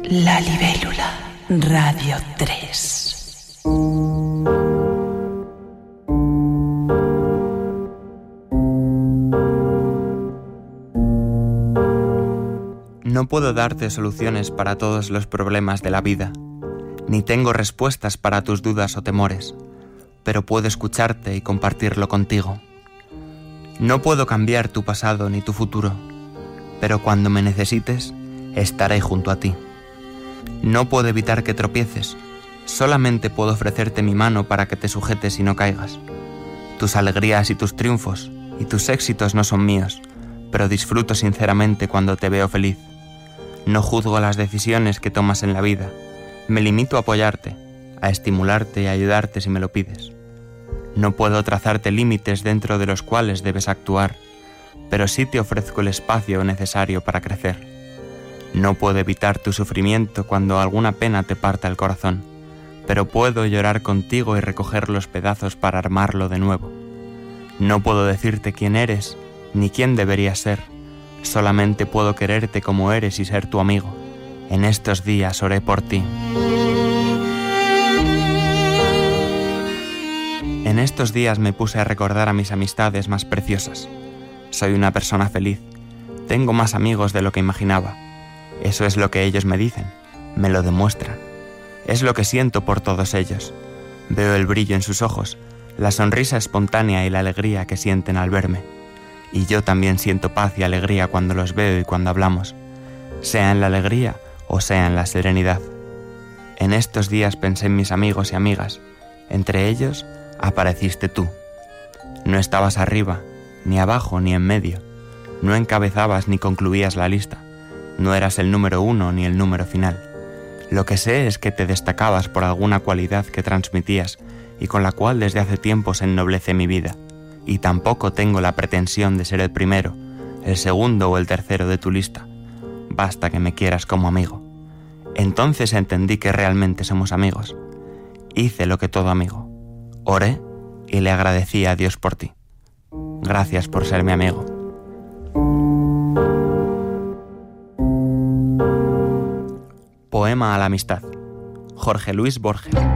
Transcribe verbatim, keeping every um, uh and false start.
La Libélula, Radio tres. No puedo darte soluciones para todos los problemas de la vida, ni tengo respuestas para tus dudas o temores, pero puedo escucharte y compartirlo contigo. No puedo cambiar tu pasado ni tu futuro, pero cuando me necesites, estaré junto a ti. No puedo evitar que tropieces, solamente puedo ofrecerte mi mano para que te sujetes y no caigas. Tus alegrías y tus triunfos y tus éxitos no son míos, pero disfruto sinceramente cuando te veo feliz. No juzgo las decisiones que tomas en la vida, me limito a apoyarte, a estimularte y a ayudarte si me lo pides. No puedo trazarte límites dentro de los cuales debes actuar, pero sí te ofrezco el espacio necesario para crecer. No puedo evitar tu sufrimiento cuando alguna pena te parta el corazón, pero puedo llorar contigo y recoger los pedazos para armarlo de nuevo. No puedo decirte quién eres ni quién deberías ser, solamente puedo quererte como eres y ser tu amigo. En estos días oré por ti. En estos días me puse a recordar a mis amistades más preciosas. Soy una persona feliz. Tengo más amigos de lo que imaginaba. Eso es lo que ellos me dicen, me lo demuestran. Es lo que siento por todos ellos. Veo el brillo en sus ojos, la sonrisa espontánea y la alegría que sienten al verme. Y yo también siento paz y alegría cuando los veo y cuando hablamos, sea en la alegría o sea en la serenidad. En estos días pensé en mis amigos y amigas. Entre ellos apareciste tú. No estabas arriba, ni abajo, ni en medio. No encabezabas ni concluías la lista. No eras el número uno ni el número final. Lo que sé es que te destacabas por alguna cualidad que transmitías y con la cual desde hace tiempo se ennoblece mi vida. Y tampoco tengo la pretensión de ser el primero, el segundo o el tercero de tu lista. Basta que me quieras como amigo. Entonces entendí que realmente somos amigos. Hice lo que todo amigo. Oré y le agradecí a Dios por ti. Gracias por ser mi amigo. Poema a la amistad. Jorge Luis Borges.